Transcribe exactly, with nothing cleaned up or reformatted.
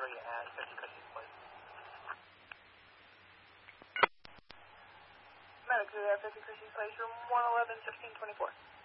three at fifty Cushing Place. Medic three at fifty Cushing Place, room one eleven, sixteen twenty-four.